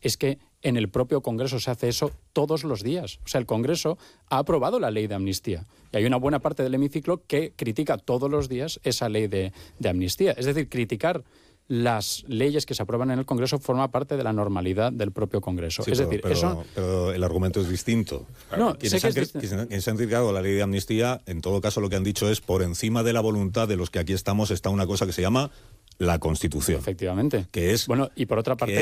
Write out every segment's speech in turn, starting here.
es que en el propio Congreso se hace eso todos los días. O sea, el Congreso ha aprobado la ley de amnistía. Y hay una buena parte del hemiciclo que critica todos los días esa ley de amnistía. Es decir, criticar las leyes que se aprueban en el Congreso forma parte de la normalidad del propio Congreso. Sí, es decir, pero el argumento es distinto. No, quienes han criticado la ley de amnistía, en todo caso lo que han dicho es por encima de la voluntad de los que aquí estamos está una cosa que se llama la Constitución. Efectivamente. Que es, bueno, y por otra parte,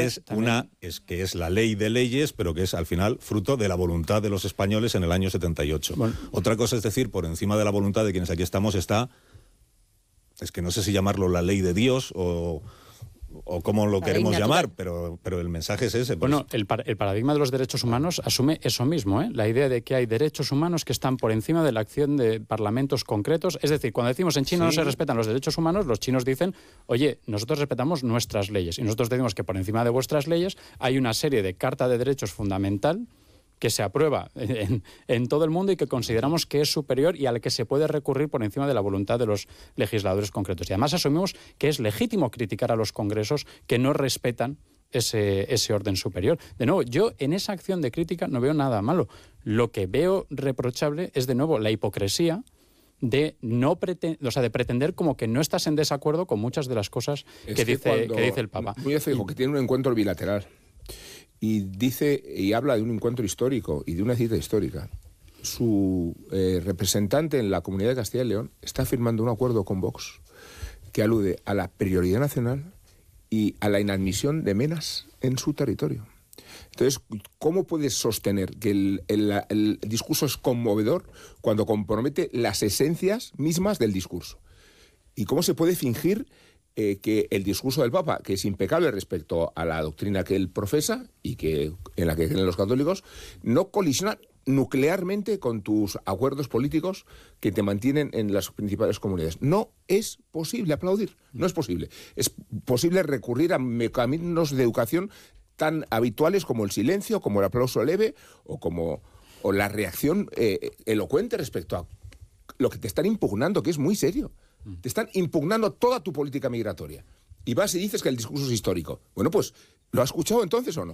que es la ley de leyes, pero que es al final fruto de la voluntad de los españoles en el año 78. Bueno, otra cosa es decir, por encima de la voluntad de quienes aquí estamos está, es que no sé si llamarlo la ley de Dios o cómo lo queremos llamar, pero el mensaje es ese. Bueno, el paradigma de los derechos humanos asume eso mismo, la idea de que hay derechos humanos que están por encima de la acción de parlamentos concretos. Es decir, cuando decimos en China no se respetan los derechos humanos, los chinos dicen, oye, nosotros respetamos nuestras leyes. Y nosotros decimos que por encima de vuestras leyes hay una serie de Carta de Derechos fundamental que se aprueba en todo el mundo y que consideramos que es superior y al que se puede recurrir por encima de la voluntad de los legisladores concretos. Y además asumimos que es legítimo criticar a los congresos que no respetan ese orden superior. De nuevo, yo en esa acción de crítica no veo nada malo. Lo que veo reprochable es, de nuevo, la hipocresía de de pretender como que no estás en desacuerdo con muchas de las cosas que dice el Papa. Núñez Feijóo, que tiene un encuentro bilateral y dice y habla de un encuentro histórico y de una cita histórica. Su representante en la Comunidad de Castilla y León está firmando un acuerdo con Vox que alude a la prioridad nacional y a la inadmisión de menas en su territorio. Entonces, ¿cómo puedes sostener que el discurso es conmovedor cuando compromete las esencias mismas del discurso? ¿Y cómo se puede fingir que el discurso del Papa, que es impecable respecto a la doctrina que él profesa y en la que creen los católicos, no colisiona nuclearmente con tus acuerdos políticos que te mantienen en las principales comunidades? No es posible aplaudir, no es posible. Es posible recurrir a mecanismos de educación tan habituales como el silencio, como el aplauso leve o la reacción elocuente respecto a lo que te están impugnando, que es muy serio. Te están impugnando toda tu política migratoria. Y vas y dices que el discurso es histórico. Bueno, pues, ¿lo has escuchado entonces o no?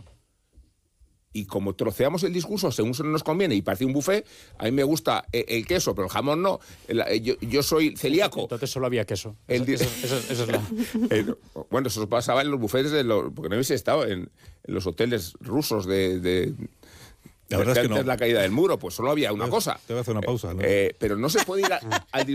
Y como troceamos el discurso según se nos conviene y parece un buffet, a mí me gusta el queso, pero el jamón no. Yo soy celíaco. Entonces solo había queso. Bueno, eso pasaba en los buffets, porque no habéis estado en los hoteles rusos la verdad es que no. Antes de la caída del muro, pues solo había una cosa. Te voy a hacer una pausa, ¿no? Pero no se puede ir al discurso